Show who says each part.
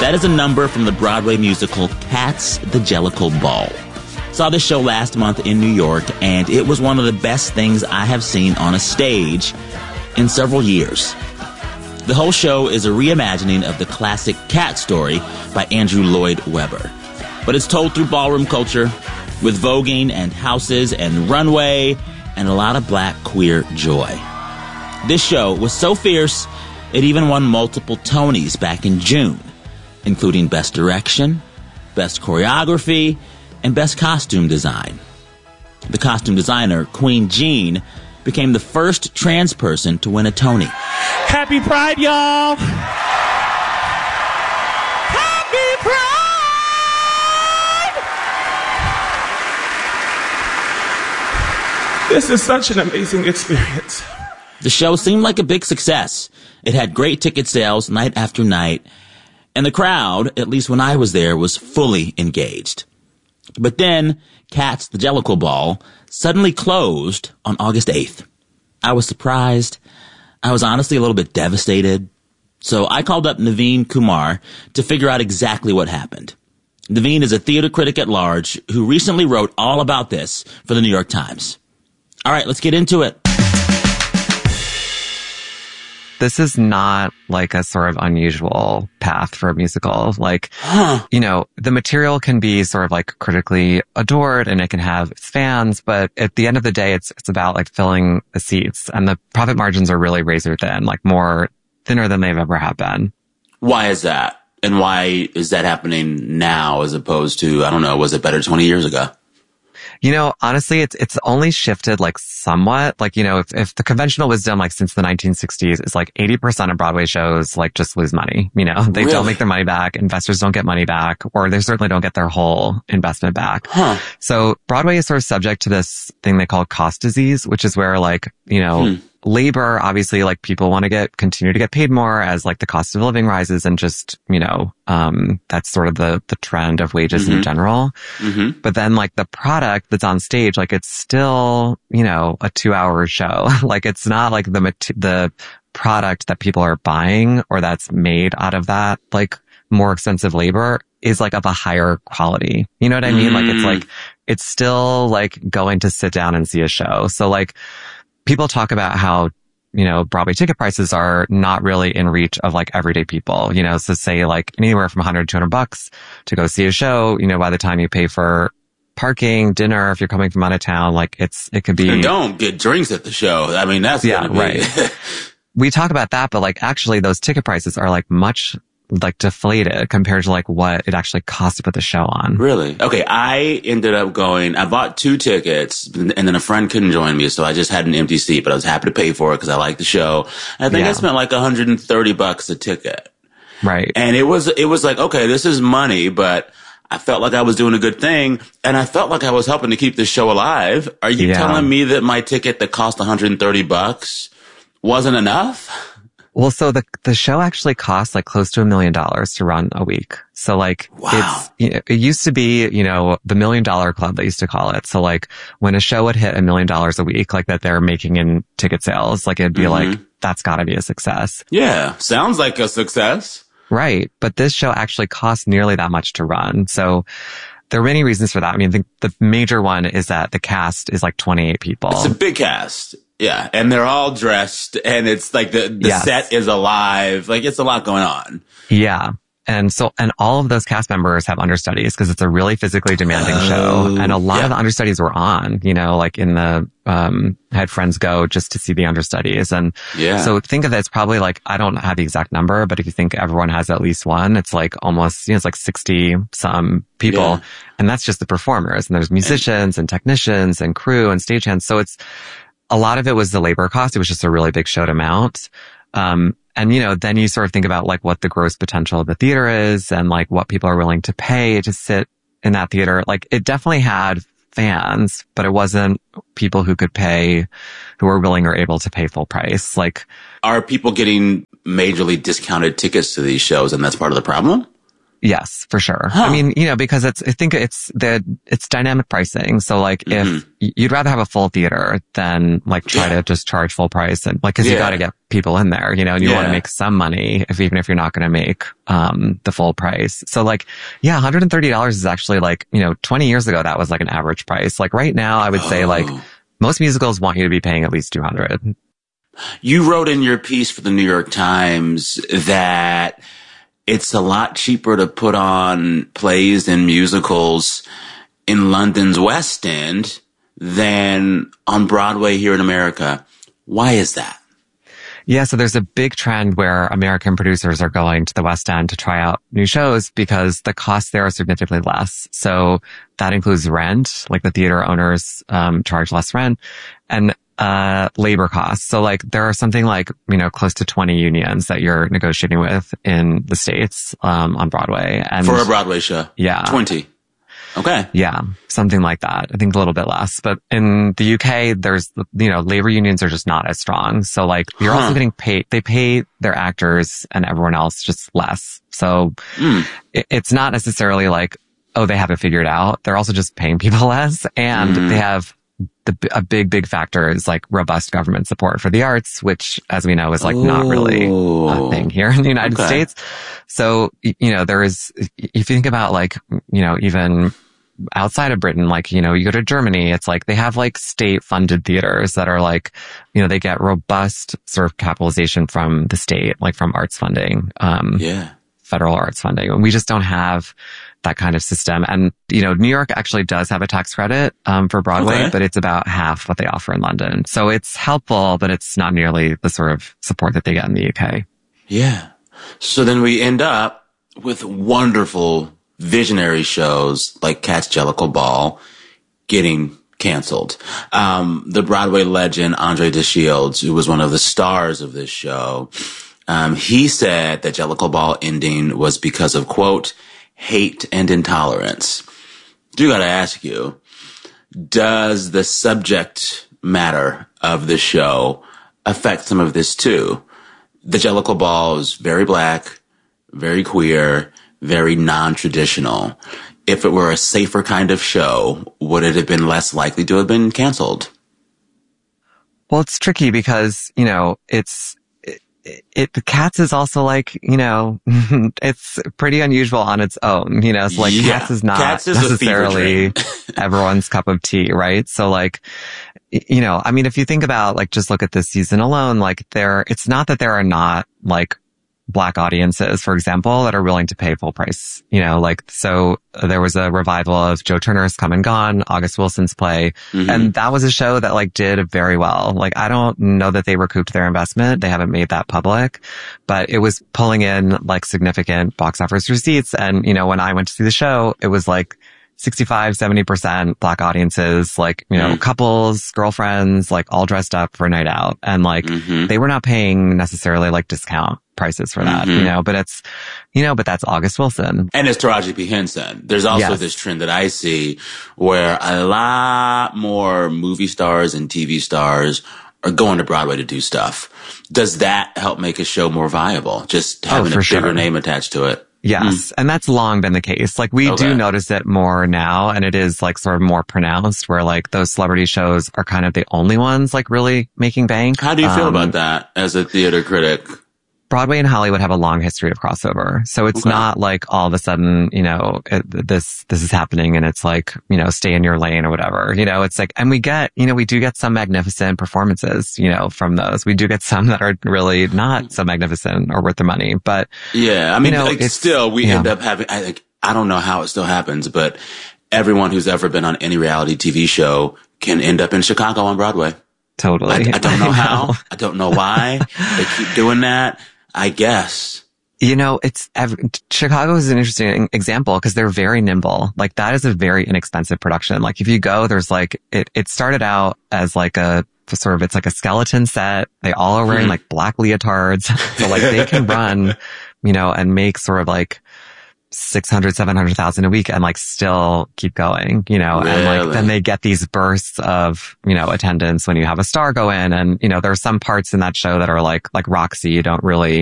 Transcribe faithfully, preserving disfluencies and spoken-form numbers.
Speaker 1: That is a number from the Broadway musical Cats, the Jellicle Ball. Saw this show last month in New York, and it was one of the best things I have seen on a stage in several years. The whole show is a reimagining of the classic Cat story by Andrew Lloyd Webber. But it's told through ballroom culture, with voguing and houses and runway and a lot of black queer joy. This show was so fierce, it even won multiple Tonys back in June, including Best Direction, Best Choreography, and Best Costume Design. The costume designer, Queen Jean, became the first trans person to win a Tony.
Speaker 2: Happy Pride, y'all! Happy Pride! This is such an amazing experience.
Speaker 1: The show seemed like a big success. It had great ticket sales night after night, and the crowd, at least when I was there, was fully engaged. But then, Cats, the Jellicle Ball, suddenly closed on August eighth. I was surprised. I was honestly a little bit devastated. So I called up Naveen Kumar to figure out exactly what happened. Naveen is a theater critic at large who recently wrote all about this for the New York Times. All right, let's get into it.
Speaker 3: This is not like a sort of unusual path for a musical. Like, huh. you know, the material can be sort of like critically adored and it can have its fans, but at the end of the day, it's it's about like filling the seats, and the profit margins are really razor thin, like more thinner than they've ever have been.
Speaker 4: Why is that? And why is that happening now as opposed to, I don't know, was it better twenty years ago?
Speaker 3: You know, honestly, it's it's only shifted like somewhat. Like, you know, if, if the conventional wisdom, like since the nineteen sixties, is like eighty percent of Broadway shows like just lose money. You know, they really? don't make their money back. Investors don't get money back, or they certainly don't get their whole investment back. Huh. So Broadway is sort of subject to this thing they call cost disease, which is where like, you know, hmm. labor, obviously, like people want to get, continue to get paid more as like the cost of living rises, and just, you know, um, that's sort of the, the trend of wages mm-hmm. in general. Mm-hmm. But then like the product that's on stage, like it's still, you know, a two hour show. Like it's not like the, the product that people are buying or that's made out of that, like more expensive labor is like of a higher quality. You know what I mean? Mm. Like it's like, it's still like going to sit down and see a show. So like, people talk about how, you know, Broadway ticket prices are not really in reach of like everyday people, you know, so say like anywhere from one hundred, two hundred bucks to go see a show, you know, by the time you pay for parking, dinner, if you're coming from out of town, like it's, it could be.
Speaker 4: And don't get drinks at the show. I mean, that's
Speaker 3: yeah,
Speaker 4: gonna be.
Speaker 3: Right. We talk about that, but like actually those ticket prices are like much like deflated compared to like what it actually costs to put the show on.
Speaker 4: Really? Okay. I ended up going, I bought two tickets and then a friend couldn't join me. So I just had an empty seat, but I was happy to pay for it because I liked the show. And I think yeah. I spent like one hundred thirty bucks a ticket.
Speaker 3: Right.
Speaker 4: And it was, it was like, okay, this is money, but I felt like I was doing a good thing. And I felt like I was helping to keep the show alive. Are you yeah. telling me that my ticket that cost one hundred thirty bucks wasn't enough?
Speaker 3: Well, so the the show actually costs like close to a million dollars to run a week. So like,
Speaker 4: wow.
Speaker 3: it's, you know, it used to be, you know, the million dollar club, they used to call it. So like when a show would hit a million dollars a week, like that they're making in ticket sales, like it'd be mm-hmm. like, that's gotta be a success.
Speaker 4: Yeah. Sounds like a success.
Speaker 3: Right. But this show actually costs nearly that much to run. So there are many reasons for that. I mean, the, the major one is that the cast is like twenty-eight people.
Speaker 4: It's a big cast. Yeah. And they're all dressed and it's like the, the
Speaker 3: yes.
Speaker 4: set is alive. Like it's a lot going on.
Speaker 3: Yeah. And so, and all of those cast members have understudies because it's a really physically demanding oh, show. And a lot yeah. of the understudies were on, you know, like in the, um, had friends go just to see the understudies. And
Speaker 4: yeah.
Speaker 3: so think of it, it's probably like, I don't have the exact number, but if you think everyone has at least one, it's like almost, you know, it's like sixty some people. Yeah. And that's just the performers. And there's musicians and technicians and crew and stagehands. So it's, a lot of it was the labor cost. It was just a really big show to mount. Um, and you know, then you sort of think about like what the gross potential of the theater is and like what people are willing to pay to sit in that theater. Like it definitely had fans, but it wasn't people who could pay, who were willing or able to pay full price. Like,
Speaker 4: are people getting majorly discounted tickets to these shows and that's part of the problem?
Speaker 3: Yes, for sure.
Speaker 1: Huh.
Speaker 3: I mean, you know, because it's, I think it's the, it's dynamic pricing. So like mm-hmm. if you'd rather have a full theater than like try yeah. to just charge full price and like, cause yeah. you got to get people in there, you know, and you yeah. want to make some money if even if you're not going to make, um, the full price. So like, yeah, one hundred thirty dollars is actually like, you know, twenty years ago, that was like an average price. Like right now, I would oh. say like most musicals want you to be paying at least two hundred.
Speaker 4: You wrote in your piece for the New York Times that it's a lot cheaper to put on plays and musicals in London's West End than on Broadway here in America. Why is that?
Speaker 3: Yeah, so there's a big trend where American producers are going to the West End to try out new shows because the costs there are significantly less. So that includes rent, like the theater owners um charge less rent, and uh labor costs. So like there are something like, you know, close to twenty unions that you're negotiating with in the States um on Broadway. And
Speaker 4: for a Broadway show.
Speaker 3: Yeah.
Speaker 4: twenty. Okay.
Speaker 3: Yeah, something like that. I think a little bit less. But in the U K, there's, you know, labor unions are just not as strong. So like you're huh. also getting paid, they pay their actors and everyone else just less. So mm. it, it's not necessarily like, oh, they have it figured out. They're also just paying people less. And mm. they have the, a big, big factor is like robust government support for the arts, which, as we know, is like Ooh. not really a thing here in the United okay. States. So, you know, there is, if you think about like, you know, even outside of Britain, like, you know, you go to Germany, it's like they have like state funded theaters that are like, you know, they get robust sort of capitalization from the state, like from arts funding, um,
Speaker 4: yeah,
Speaker 3: federal arts funding. And we just don't have that kind of system. And, you know, New York actually does have a tax credit, um, for Broadway, okay. but it's about half what they offer in London. So it's helpful, but it's not nearly the sort of support that they get in the U K.
Speaker 4: Yeah. So then we end up with wonderful visionary shows like Cats Jellicle Ball getting canceled. Um, the Broadway legend, Andre DeShields, who was one of the stars of this show, um, he said that Jellicle Ball ending was because of, quote, hate and intolerance. Do gotta ask you, does the subject matter of the show affect some of this too? The Jellicle Ball is very black, very queer, very non-traditional. If it were a safer kind of show, would it have been less likely to have been canceled?
Speaker 3: Well, it's tricky because, you know, it's, it, it, the Cats is also like, you know, it's pretty unusual on its own, you know, so like yeah. Cats is not Cats is necessarily everyone's cup of tea, right? So like, you know, I mean, if you think about like, just look at this season alone, like there, it's not that there are not like black audiences, for example, that are willing to pay full price, you know, like, so there was a revival of Joe Turner's Come and Gone, August Wilson's play. Mm-hmm. And that was a show that like did very well. Like, I don't know that they recouped their investment. They haven't made that public, but it was pulling in like significant box office receipts. And, you know, when I went to see the show, it was like sixty-five, seventy percent black audiences, like, you know, mm. couples, girlfriends, like all dressed up for a night out. And like, mm-hmm. they were not paying necessarily like discount prices for that, mm-hmm. you know, but it's, you know, but that's August Wilson.
Speaker 4: And it's Taraji P. Henson. There's also yes. this trend that I see where a lot more movie stars and T V stars are going to Broadway to do stuff. Does that help make a show more viable? Just having oh, a bigger
Speaker 3: sure. name
Speaker 4: attached to it?
Speaker 3: Yes. Mm. And that's long been the case. Like we okay. do notice it more now, and it is like sort of more pronounced where like those celebrity shows are kind of the only ones like really making bank.
Speaker 4: How do you feel
Speaker 3: um,
Speaker 4: about that as a theater critic?
Speaker 3: Broadway and Hollywood have a long history of crossover. So it's okay. not like all of a sudden, you know, it, this, this is happening and it's like, you know, stay in your lane or whatever. You know, it's like, and we get, you know, we do get some magnificent performances, you know, from those. We do get some that are really not so magnificent or worth the money. But
Speaker 4: yeah, I mean,
Speaker 3: you know,
Speaker 4: like,
Speaker 3: it's,
Speaker 4: still, we
Speaker 3: yeah.
Speaker 4: end up having, I, like, I don't know how it still happens, but everyone who's ever been on any reality T V show can end up in Chicago on Broadway.
Speaker 3: Totally.
Speaker 4: I, I don't know how. I don't know why they keep doing that. I guess.
Speaker 3: You know, it's, Chicago is an interesting example because they're very nimble. Like that is a very inexpensive production. Like if you go, there's like, it, it started out as like a, sort of, it's like a skeleton set. They all are wearing hmm. like black leotards. So like they can run, you know, and make sort of like six hundred, seven hundred thousand a week and like still keep going, you know, really? And like then they get these bursts of, you know, attendance when you have a star go in. And, you know, there are some parts in that show that are like, like Roxy, you don't really